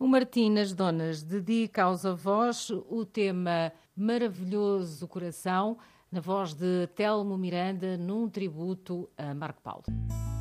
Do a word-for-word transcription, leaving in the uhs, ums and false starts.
O Martim nas Donas dedica aos avós o tema Maravilhoso Coração, na voz de Telmo Miranda, num tributo a Marco Paulo.